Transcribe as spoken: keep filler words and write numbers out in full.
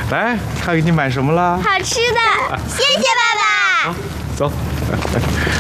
来，他给你买什么了？ 好吃的，谢谢爸爸。 走。